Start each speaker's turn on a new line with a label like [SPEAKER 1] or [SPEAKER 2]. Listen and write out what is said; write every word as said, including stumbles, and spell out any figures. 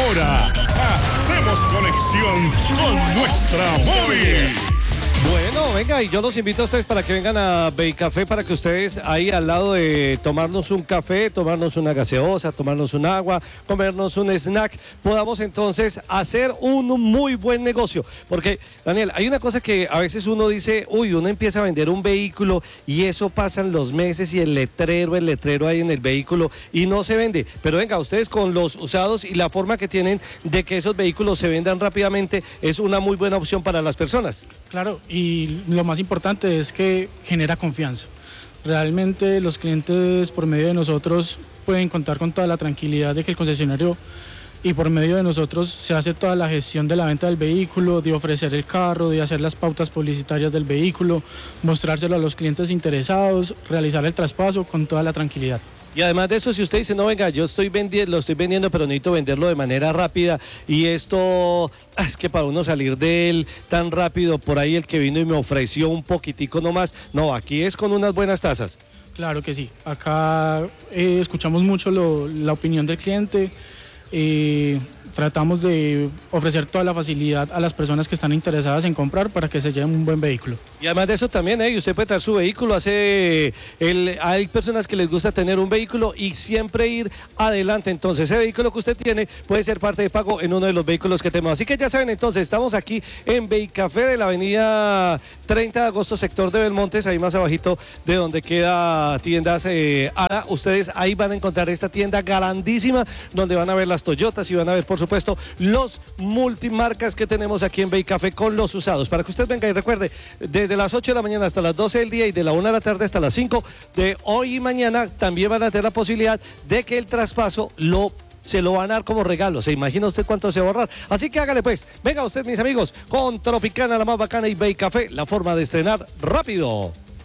[SPEAKER 1] ahora hacemos conexión con nuestra móvil.
[SPEAKER 2] Bueno, venga, y yo los invito a ustedes para que vengan a Beycafé, para que ustedes ahí al lado de tomarnos un café, tomarnos una gaseosa, tomarnos un agua, comernos un snack, podamos entonces hacer un muy buen negocio. Porque, Daniel, hay una cosa que a veces uno dice, uy, uno empieza a vender un vehículo y eso pasan los meses y el letrero, el letrero ahí en el vehículo y no se vende. Pero venga, ustedes con los usados y la forma que tienen de que esos vehículos se vendan rápidamente es una muy buena opción para las personas.
[SPEAKER 3] Claro, y lo más importante es que genera confianza. Realmente los clientes por medio de nosotros pueden contar con toda la tranquilidad de que el concesionario y por medio de nosotros se hace toda la gestión de la venta del vehículo, de ofrecer el carro, de hacer las pautas publicitarias del vehículo, mostrárselo a los clientes interesados, realizar el traspaso con toda la tranquilidad.
[SPEAKER 2] Y además de eso, si usted dice, no, venga, yo estoy vendiendo, lo estoy vendiendo, pero necesito venderlo de manera rápida y esto, es que para uno salir de él tan rápido, por ahí el que vino y me ofreció un poquitico nomás, no, aquí es con unas buenas tasas.
[SPEAKER 3] Claro que sí, acá eh, escuchamos mucho lo, la opinión del cliente, eh, tratamos de ofrecer toda la facilidad a las personas que están interesadas en comprar para que se lleven un buen vehículo.
[SPEAKER 2] Y además de eso también, ¿eh? usted puede traer su vehículo, hace el, hay personas que les gusta tener un vehículo y siempre ir adelante, entonces ese vehículo que usted tiene puede ser parte de pago en uno de los vehículos que tenemos. Así que ya saben, entonces estamos aquí en Beycafé de la avenida treinta de agosto, sector de Belmontes, ahí más abajito de donde queda tiendas eh, Ara. Ustedes ahí van a encontrar esta tienda grandísima donde van a ver las Toyotas y van a ver, por supuesto, supuesto, los multimarcas que tenemos aquí en Beycafé con los usados. Para que usted venga y recuerde, desde las ocho de la mañana hasta las doce del día y de la una de la tarde hasta las cinco de hoy y mañana, también van a tener la posibilidad de que el traspaso lo se lo van a dar como regalo. ¿Se imagina usted cuánto se va a ahorrar? Así que hágale pues. Venga usted, mis amigos, con Tropicana, la más bacana, y Beycafé, la forma de estrenar rápido.